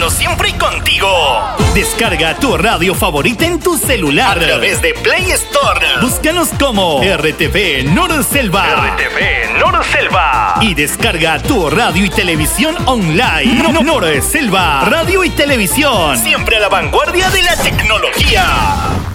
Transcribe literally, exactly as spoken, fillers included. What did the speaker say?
Escúchanos siempre contigo. Descarga tu radio favorita en tu celular a través de Play Store. Búscanos como R T V Norselva. R T V Norselva. Y descarga tu radio y televisión online. No, no, Norselva, radio y televisión. Siempre a la vanguardia de la tecnología.